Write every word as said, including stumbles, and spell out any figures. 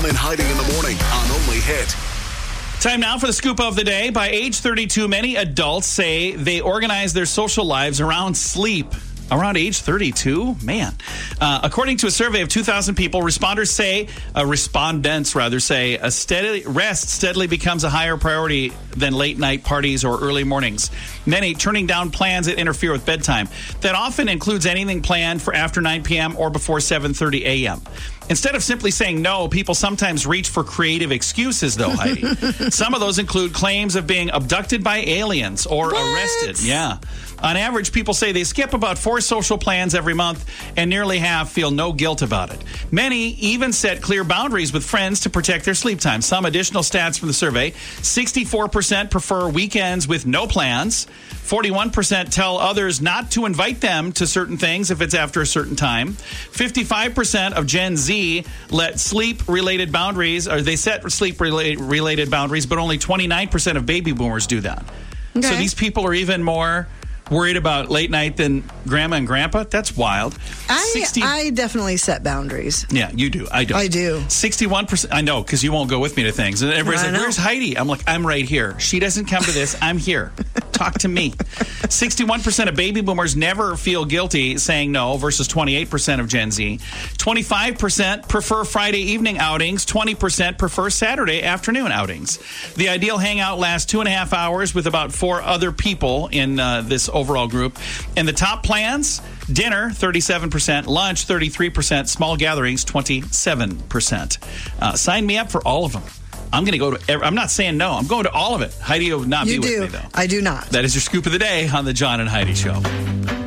John and Heidi in the morning on Only Hit. Time now for the scoop of the day. By age thirty-two, many adults say they organize their social lives around sleep. Around age thirty-two? Man. Uh, according to a survey of two thousand people, responders say, uh, respondents rather say, a steady rest steadily becomes a higher priority than late night parties or early mornings. Many turning down plans that interfere with bedtime. That often includes anything planned for after nine p.m. or before seven thirty a.m. Instead of simply saying no, people sometimes reach for creative excuses, though, Heidi. Some of those include claims of being abducted by aliens or What? arrested. Yeah. On average, people say they skip about four social plans every month, and nearly half feel no guilt about it. Many even set clear boundaries with friends to protect their sleep time. Some additional stats from the survey: sixty-four percent prefer weekends with no plans. forty-one percent tell others not to invite them to certain things if it's after a certain time. fifty-five percent of Gen Z let sleep-related boundaries, or they set sleep-related boundaries, but only twenty-nine percent of baby boomers do that. Okay. So these people are even more worried about late night than grandma and grandpa? That's wild. I, sixty I definitely set boundaries. Yeah, you do. I don't. I do. sixty-one percent. I know, because you won't go with me to things. And everybody's I like, know. where's Heidi? I'm like, I'm right here. She doesn't come to this. I'm here. Talk to me. sixty-one percent of baby boomers never feel guilty saying no versus twenty-eight percent of Gen Z. twenty-five percent prefer Friday evening outings. twenty percent prefer Saturday afternoon outings. The ideal hangout lasts two and a half hours with about four other people in uh, this overall group. And the top plans: dinner, thirty-seven percent, lunch, thirty-three percent, small gatherings, twenty-seven percent. Uh, sign me up for all of them. I'm going to go to, every, I'm not saying no, I'm going to all of it. Heidi will not You be do. with me, though. I do not. That is your scoop of the day on the John and Heidi Show.